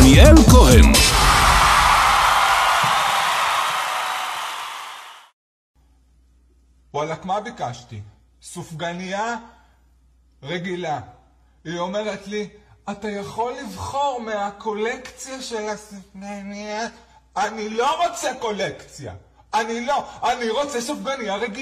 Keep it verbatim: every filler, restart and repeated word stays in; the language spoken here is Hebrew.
דניאל כהן. וואלק, מה ביקשתי? סופגניה רגילה. היא אומרת לי, אתה יכול לבחור מהקולקציה של הסופגניה? אני לא רוצה קולקציה. אני לא, אני רוצה סופגניה רגילה.